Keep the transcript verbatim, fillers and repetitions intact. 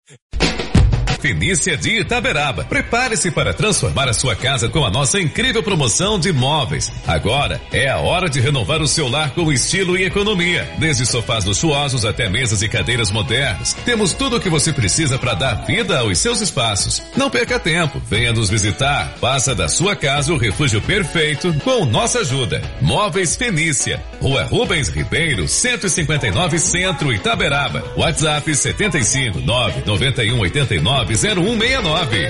Fenícia de Itaberaba. Prepare-se para transformar a sua casa com a nossa incrível promoção de móveis. Agora é a hora de renovar o seu lar com estilo e economia. Desde sofás luxuosos até mesas e cadeiras modernas. Temos tudo o que você precisa para dar vida aos seus espaços. Não perca tempo. Venha nos visitar. Faça da sua casa o refúgio perfeito com nossa ajuda. Móveis Fenícia. Rua Rubens Ribeiro, cento e cinquenta e nove Centro, Itaberaba. WhatsApp setenta e cinco, nove nove um, oitenta e nove, zero um seis nove.